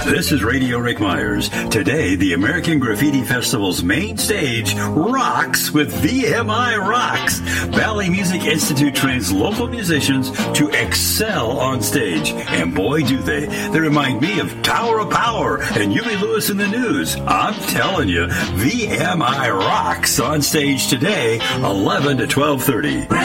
This is Radio Rick Myers. Today, the American Graffiti Festival's main stage rocks with VMI Rocks. Valley Music Institute trains local musicians to excel on stage. And boy, do they. They remind me of Tower of Power and Huey Lewis in the News. I'm telling you, VMI Rocks on stage today, 11 to 12:30.